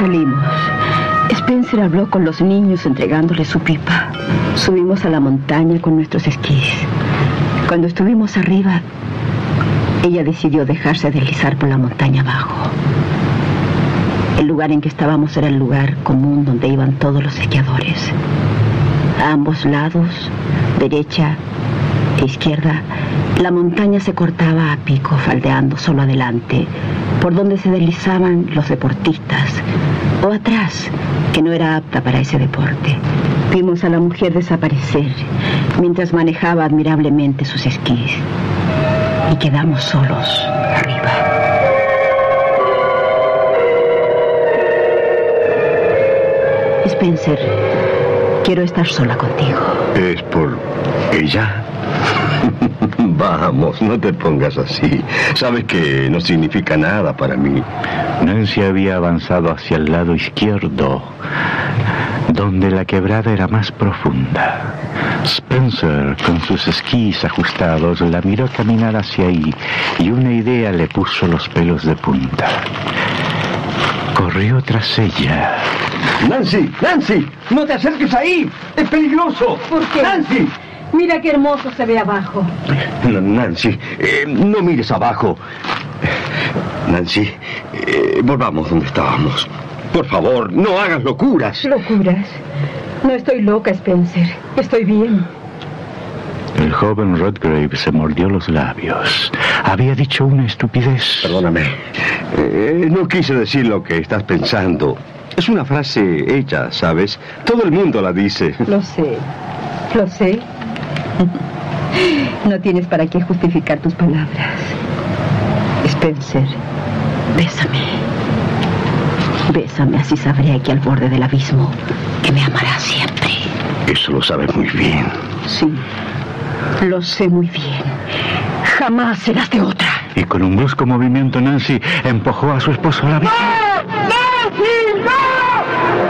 Salimos. Spencer habló con los niños entregándoles su pipa. Subimos a la montaña con nuestros esquís. Cuando estuvimos arriba, ella decidió dejarse deslizar por la montaña abajo. El lugar en que estábamos era el lugar común donde iban todos los esquiadores. A ambos lados, derecha e izquierda, la montaña se cortaba a pico, faldeando solo adelante, por donde se deslizaban los deportistas, o atrás, que no era apta para ese deporte. Vimos a la mujer desaparecer mientras manejaba admirablemente sus esquís, y quedamos solos arriba. Spencer, quiero estar sola contigo. ¿Es por ella? Vamos, no te pongas así. Sabes que no significa nada para mí. Nancy había avanzado hacia el lado izquierdo, donde la quebrada era más profunda. Spencer, con sus esquís ajustados, la miró caminar hacia ahí, y una idea le puso los pelos de punta. Corrió tras ella. ¡Nancy! ¡Nancy! ¡No te acerques ahí! ¡Es peligroso! ¿Por qué? ¡Nancy! Mira qué hermoso se ve abajo. Nancy, no mires abajo. Nancy, volvamos donde estábamos. Por favor, no hagas locuras. ¿Locuras? No estoy loca, Spencer. Estoy bien. El joven Redgrave se mordió los labios. Había dicho una estupidez. Perdóname. No quise decir lo que estás pensando. Es una frase hecha, ¿sabes? Todo el mundo la dice. Lo sé. Lo sé. No tienes para qué justificar tus palabras. Spencer, bésame. Bésame, así sabré aquí al borde del abismo que me amarás siempre. Eso lo sabes muy bien. Sí, lo sé muy bien. Jamás serás de otra. Y con un brusco movimiento, Nancy empujó a su esposo a la vista.